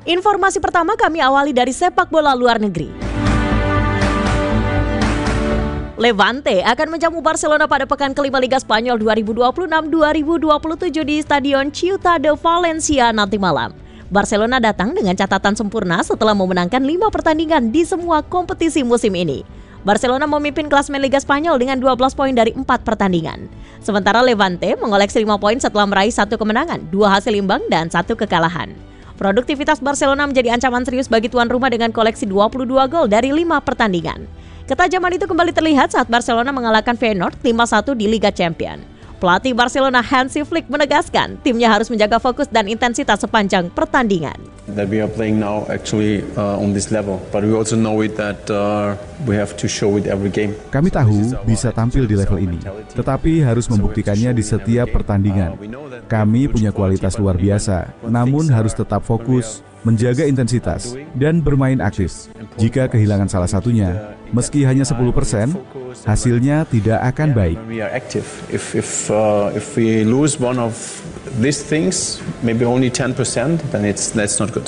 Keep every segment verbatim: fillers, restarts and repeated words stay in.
Informasi pertama kami awali dari sepak bola luar negeri. Levante akan menjamu Barcelona pada pekan kelima Liga Spanyol dua ribu dua puluh enam dua ribu dua puluh tujuh di Stadion Ciutat de Valencia nanti malam. Barcelona datang dengan catatan sempurna setelah memenangkan lima pertandingan di semua kompetisi musim ini. Barcelona memimpin klasemen Liga Spanyol dengan dua belas poin dari empat pertandingan. Sementara Levante mengoleksi lima poin setelah meraih satu kemenangan, dua hasil imbang, dan satu kekalahan. Produktivitas Barcelona menjadi ancaman serius bagi tuan rumah dengan koleksi dua puluh dua gol dari lima pertandingan. Ketajaman itu kembali terlihat saat Barcelona mengalahkan Feyenoord lima satu di Liga Champions. Pelatih Barcelona Hansi Flick menegaskan timnya harus menjaga fokus dan intensitas sepanjang pertandingan. That we are playing now actually uh, on this level, but we also know it that uh, we have to show it every game. Kami tahu bisa tampil di level ini, tetapi harus membuktikannya di setiap pertandingan. Kami punya kualitas luar biasa, namun harus tetap fokus, menjaga intensitas, dan bermain aktif. Jika kehilangan salah satunya, meski hanya sepuluh persen, hasilnya tidak akan baik. If if uh, if we lose one of these things, maybe only ten percent, then it's that's not good.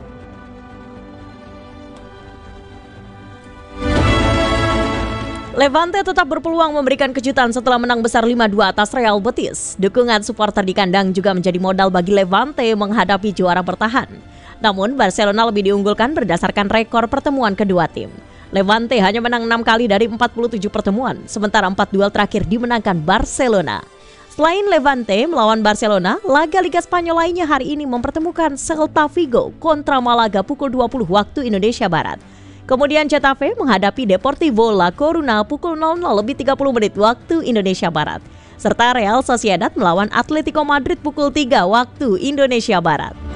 Levante tetap berpeluang memberikan kejutan setelah menang besar lima dua atas Real Betis. Dukungan supporter di kandang juga menjadi modal bagi Levante menghadapi juara bertahan. Namun Barcelona lebih diunggulkan berdasarkan rekor pertemuan kedua tim. Levante hanya menang enam kali dari empat puluh tujuh pertemuan, sementara empat duel terakhir dimenangkan Barcelona. Selain Levante melawan Barcelona, laga Liga Spanyol lainnya hari ini mempertemukan Celta Vigo kontra Malaga pukul dua puluh waktu Indonesia Barat. Kemudian Getafe menghadapi Deportivo La Coruna pukul nol nol lebih tiga puluh menit waktu Indonesia Barat. Serta Real Sociedad melawan Atletico Madrid pukul tiga waktu Indonesia Barat.